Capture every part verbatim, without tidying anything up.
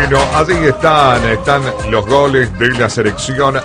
Bueno, allí están, están los goles de la selección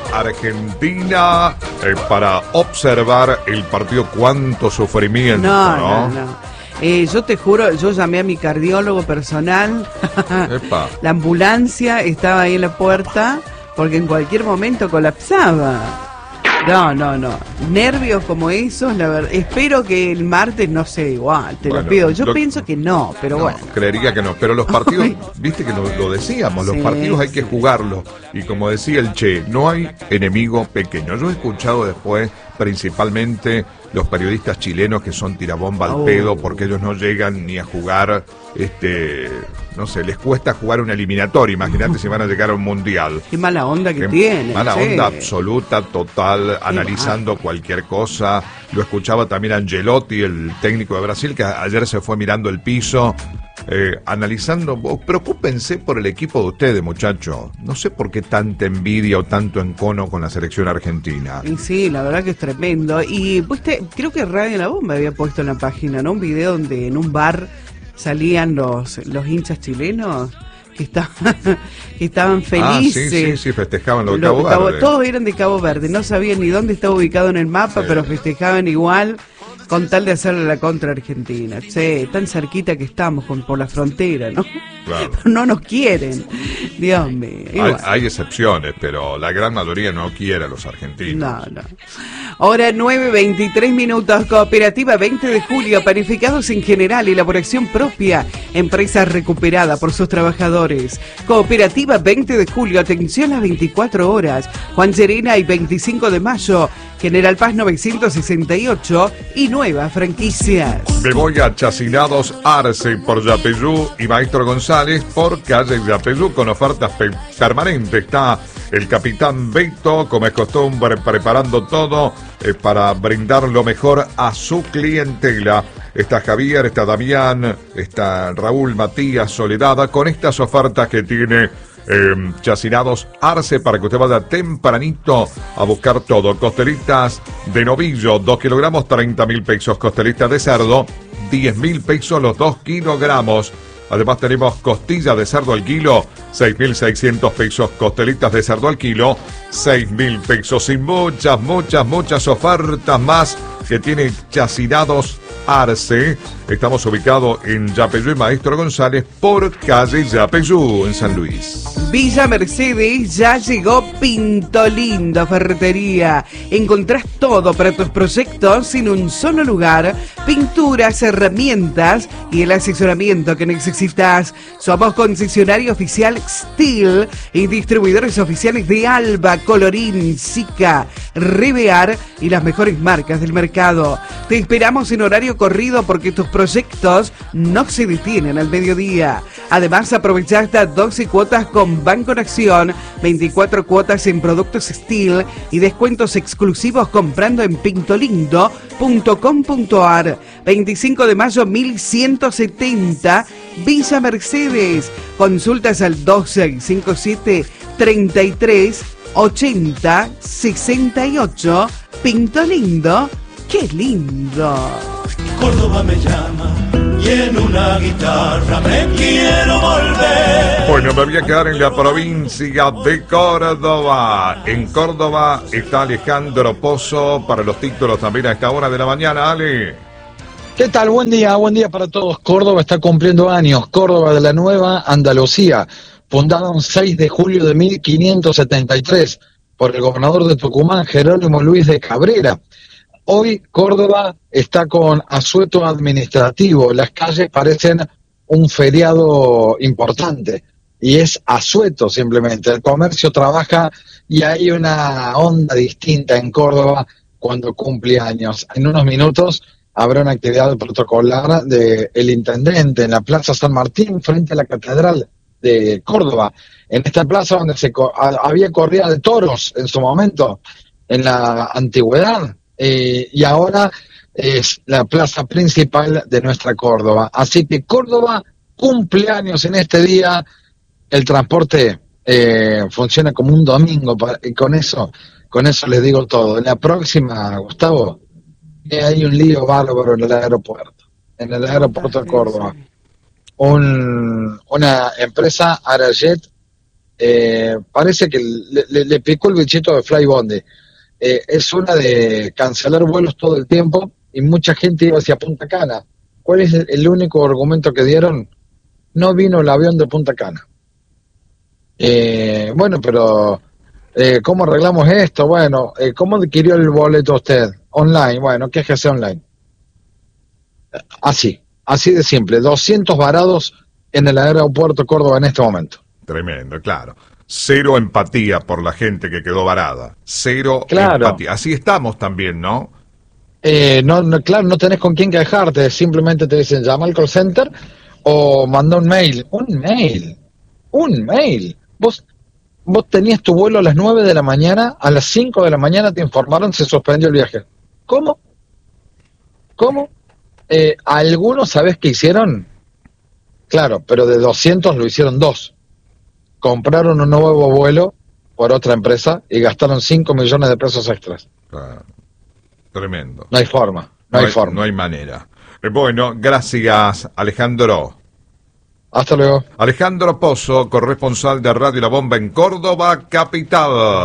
argentina eh, para observar el partido. Cuánto sufrimiento, ¿no? No, no, no. Eh, yo te juro, yo llamé a mi cardiólogo personal. Epa. La ambulancia estaba ahí en la puerta porque en cualquier momento colapsaba. No, no, no. Nervios como esos, la verdad. Espero que el martes no sea igual, te Bueno, lo pido. Yo lo, pienso que no, pero no, bueno. Creería que no, pero los partidos, viste que lo, lo decíamos, los Sí, partidos hay que sí. jugarlos. Y como decía el Che, no hay enemigo pequeño. Yo he escuchado después, principalmente, los periodistas chilenos que son tirabomba al Oh. pedo porque ellos no llegan ni a jugar, este, no sé, les cuesta jugar una eliminatoria. Imagínate si van a llegar a un mundial. Qué mala onda que Qué tiene. Mala che. onda absoluta, total, analizando cualquier cosa. Lo escuchaba también Angelotti, el técnico de Brasil, que ayer se fue mirando el piso, eh, analizando. Oh, preocúpense por el equipo de ustedes, muchachos. No sé por qué tanta envidia o tanto encono con la selección argentina. Y sí, la verdad que es tremendo. Y pues te, creo que Radio La Bomba había puesto en la página, ¿no? Un video donde en un bar salían los, los hinchas chilenos que, está, que estaban felices. Ah, sí, sí, sí, festejaban lo de Lo- Cabo Cabo- Verde. Todos eran de Cabo Verde, no sabían ni dónde estaba ubicado en el mapa, Sí. pero festejaban igual con tal de hacerle la contra Argentina. Che, tan cerquita que estamos con, por la frontera, ¿no? Claro. No nos quieren. Dios mío. Hay, Igual. hay excepciones, pero la gran mayoría no quiere a los argentinos. No, no. Hora nueve, veintitrés minutos. Cooperativa veinte de julio. Panificados en general. Elaboración propia. Empresa recuperada por sus trabajadores. Cooperativa veinte de julio. Atención las veinticuatro horas. Juan Serena y veinticinco de mayo. General Paz novecientos sesenta y ocho. Y nuevas franquicias. Me voy a Chacinados Arce por Yapeyú y Maestro González por calle Yapeyú con ofertas pe- permanentes. Está el capitán Beto, como es costumbre, preparando todo eh, para brindar lo mejor a su clientela. Está Javier, está Damián, está Raúl, Matías, Soledad, con estas ofertas que tiene eh, Chacinados Arce para que usted vaya tempranito a buscar todo. Costelitas de novillo, dos kilogramos, treinta mil pesos. Costelitas de cerdo, diez mil pesos los dos kilogramos. Además tenemos costilla de cerdo al kilo, seis mil seiscientos pesos. Costelitas de cerdo al kilo, seis mil pesos. Y muchas, muchas, muchas ofertas más que tiene Chacinados Arce. Estamos ubicados en Yapeyú y Maestro González por calle Yapeyú en San Luis. Villa Mercedes, ya llegó Pinto Lindo Ferretería. Encontrás todo para tus proyectos en un solo lugar. Pinturas, herramientas y el asesoramiento que necesitas. Somos concesionario oficial Steel y distribuidores oficiales de Alba, Colorín, Sica, Rivear y las mejores marcas del mercado. Te esperamos en horario corrido porque tus proyectos no se detienen al mediodía. Además, aprovechá hasta doce cuotas con Banco Nación, veinticuatro cuotas en productos Steel y descuentos exclusivos comprando en pintolindo punto com punto ar. veinticinco de mayo mil ciento setenta, Villa Mercedes. Consultas al dos seis cinco siete, treinta y tres, ochenta, sesenta y ocho. Pintolindo, qué lindo. Córdoba me llama y en una guitarra me quiero volver. Bueno, me voy a quedar en la provincia de Córdoba. En Córdoba está Alejandro Pozo para los títulos también a esta hora de la mañana. Ale. ¿Qué tal? Buen día, buen día para todos. Córdoba está cumpliendo años. Córdoba de la Nueva Andalucía, fundada un seis de julio de mil quinientos setenta y tres por el gobernador de Tucumán, Jerónimo Luis de Cabrera. Hoy Córdoba está con asueto administrativo. Las calles parecen un feriado importante y es asueto simplemente. El comercio trabaja y hay una onda distinta en Córdoba cuando cumple años. En unos minutos habrá una actividad protocolar del intendente en la Plaza San Martín frente a la Catedral de Córdoba. En esta plaza donde se co- había corrida de toros en su momento, en la antigüedad. Eh, y ahora es la plaza principal de nuestra Córdoba. Así que Córdoba cumple años en este día. El transporte eh, funciona como un domingo para, y con eso, con eso les digo todo. En la próxima, Gustavo, eh, hay un lío bárbaro en el aeropuerto, en el aeropuerto de Córdoba. Un, una empresa, Arajet, eh, parece que le, le, le picó el bichito de Flybondi. Eh, es una de cancelar vuelos todo el tiempo y mucha gente iba hacia Punta Cana. ¿Cuál es el, el único argumento que dieron? No vino el avión de Punta Cana. Eh, bueno, pero eh, ¿cómo arreglamos esto? Bueno, eh, ¿cómo adquirió el boleto usted? Online. Bueno, ¿qué es que sea online? Así, así de simple. doscientos varados en el aeropuerto Córdoba en este momento. Tremendo, claro. Cero empatía por la gente que quedó varada. Cero Claro. empatía. Así estamos también, ¿no? Eh, no, no, claro, no tenés con quién quejarte. Simplemente te dicen llama al call center o manda un mail. Un mail. Un mail. Vos, vos tenías tu vuelo a las nueve de la mañana, a las cinco de la mañana te informaron se suspendió el viaje. ¿Cómo? ¿Cómo? Eh, algunos, ¿sabés qué hicieron? Claro, pero de doscientos lo hicieron dos. Compraron un nuevo vuelo por otra empresa y gastaron cinco millones de pesos extras. Claro. Tremendo. No hay forma, no, No hay, hay, forma. no hay manera. Eh, bueno, gracias, Alejandro. Hasta luego. Alejandro Pozo, corresponsal de Radio La Bomba en Córdoba, capital.